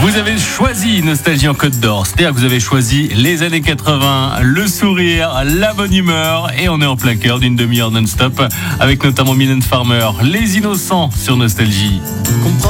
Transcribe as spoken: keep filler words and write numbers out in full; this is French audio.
Vous avez choisi Nostalgie en Côte d'Or, c'est-à-dire que vous avez choisi les années quatre-vingts, le sourire, la bonne humeur, et on est en plein cœur d'une demi-heure non-stop avec notamment Mylène Farmer, Les Innocents sur Nostalgie.